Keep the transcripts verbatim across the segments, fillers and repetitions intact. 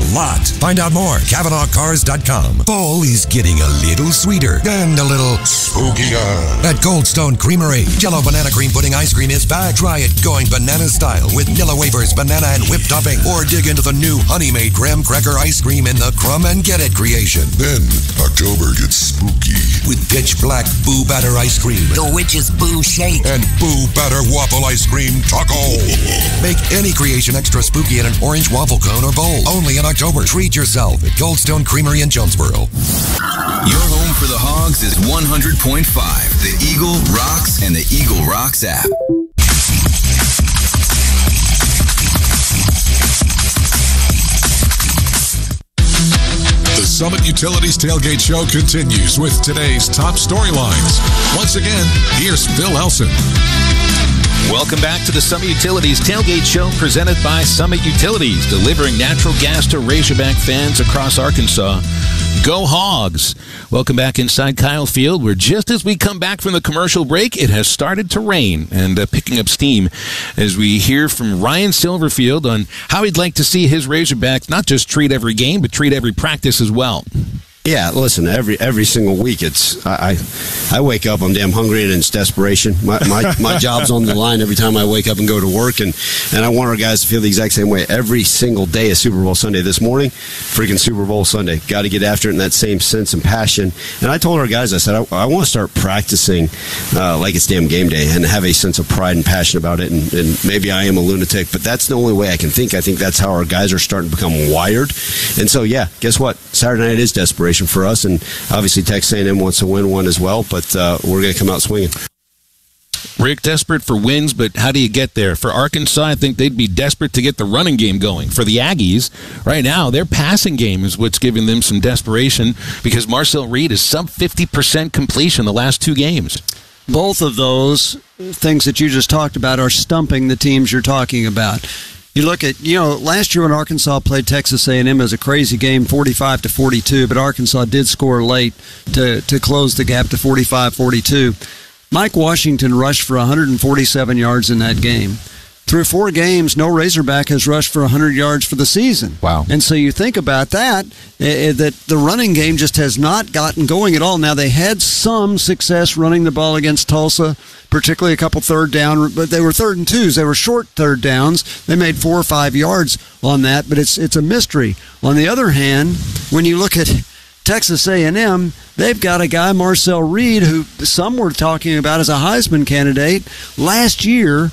lot. Find out more at Cavanaugh Cars dot com. Fall is getting a little sweeter and a little spookier at Cold Stone Creamery. Jello banana cream pudding ice cream is back. Try it going banana style with Nilla wafers, banana, and whipped topping. Or dig into the new Honey Maid graham cracker ice cream in the Crumb and Get It creation. Then October gets spooky with pitch black Boo Batter ice cream, The Witch's Boo Shake, and Boo Batter waffle ice cream taco. Make any creation extra spooky in an orange waffle cone or bowl. Only in October. Treat yourself at Cold Stone Creamery in Jonesboro. Your home for the Hogs is one hundred point five. The Eagle Rocks and the Eagle Rocks app. The Summit Utilities Tailgate Show continues with today's top storylines. Once again, here's Phil Elson. Welcome back to the Summit Utilities Tailgate Show presented by Summit Utilities, delivering natural gas to Razorback fans across Arkansas. Go Hogs! Welcome back inside Kyle Field, where just as we come back from the commercial break, it has started to rain and uh, picking up steam as we hear from Ryan Silverfield on how he'd like to see his Razorbacks not just treat every game, but treat every practice as well. Yeah, listen, every every single week it's I I, I wake up, I'm damn hungry, and it's desperation. My, my my job's on the line every time I wake up and go to work, and, and I want our guys to feel the exact same way. Every single day is Super Bowl Sunday. This morning, freaking Super Bowl Sunday. Got to get after it in that same sense and passion. And I told our guys, I said, I, I want to start practicing uh, like it's damn game day and have a sense of pride and passion about it. And, and maybe I am a lunatic, but that's the only way I can think. I think that's how our guys are starting to become wired. And so, yeah, guess what? Saturday night is desperation for us, and obviously Texas A and M wants to win one as well, but uh, we're going to come out swinging. Rick, desperate for wins, but how do you get there? For Arkansas, I think they'd be desperate to get the running game going. For the Aggies, right now, their passing game is what's giving them some desperation because Marcel Reed is sub fifty percent completion the last two games. Both of those things that you just talked about are stumping the teams you're talking about. You look at, you know, last year when Arkansas played Texas A and M, it was a crazy game, forty-five to forty-two, but Arkansas did score late to, to close the gap to forty-five forty-two. Mike Washington rushed for one hundred forty-seven yards in that game. Through four games, no Razorback has rushed for one hundred yards for the season. Wow. And so you think about that, uh, that the running game just has not gotten going at all. Now, they had some success running the ball against Tulsa, particularly a couple third down, but they were third and twos. They were short third downs. They made four or five yards on that, but it's it's a mystery. On the other hand, when you look at Texas A and M, they've got a guy, Marcel Reed, who some were talking about as a Heisman candidate. Last year,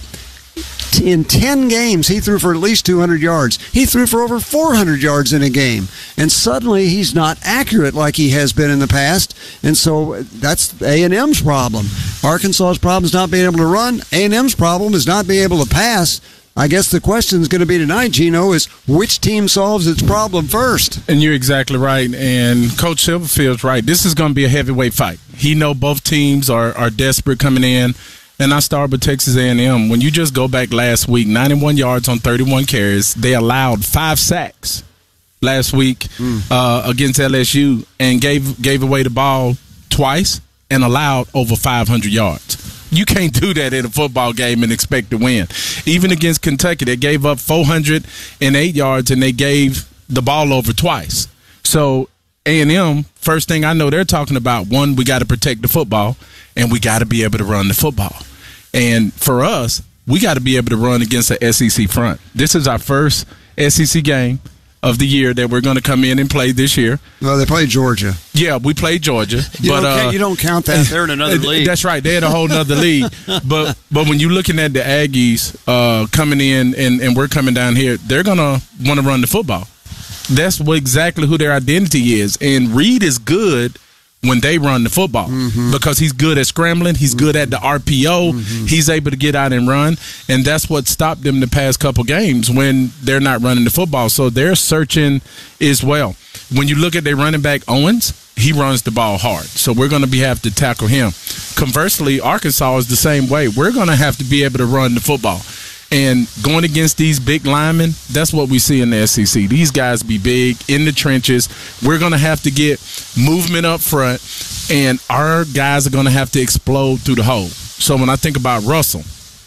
in ten games, he threw for at least two hundred yards. He threw for over four hundred yards in a game. And suddenly he's not accurate like he has been in the past. And so that's A and M's problem. Arkansas's problem is not being able to run. A and M's problem is not being able to pass. I guess the question is going to be tonight, Gino, is which team solves its problem first? And you're exactly right. And Coach Silverfield's right. This is going to be a heavyweight fight. He know both teams are, are desperate coming in. And I start with Texas A and M. When you just go back last week, ninety-one yards on thirty-one carries, they allowed five sacks last week mm. uh, against L S U and gave gave away the ball twice and allowed over five hundred yards. You can't do that in a football game and expect to win. Even against Kentucky, they gave up four hundred eight yards and they gave the ball over twice. So A and M, first thing I know they're talking about, one, we got to protect the football, and we got to be able to run the football. And for us, we got to be able to run against the S E C front. This is our first S E C game of the year that we're going to come in and play this year. Well, they played Georgia. Yeah, we played Georgia. You, but, don't, uh, you don't count that. They're in another league. That's right. They're in a whole other league. But but when you're looking at the Aggies uh, coming in and, and we're coming down here, they're going to want to run the football. That's what exactly who their identity is. And Reed is good when they run the football mm-hmm. because he's good at scrambling. He's good at the R P O. Mm-hmm. He's able to get out and run. And that's what stopped them the past couple games when they're not running the football. So they're searching as well. When you look at their running back, Owens, he runs the ball hard. So we're going to be have to tackle him. Conversely, Arkansas is the same way. We're going to have to be able to run the football. And going against these big linemen, that's what we see in the S E C. These guys be big in the trenches. We're going to have to get movement up front, and our guys are going to have to explode through the hole. So when I think about Russell,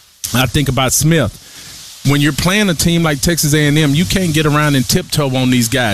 I think about Smith. When you're playing a team like Texas A and M, you can't get around and tiptoe on these guys.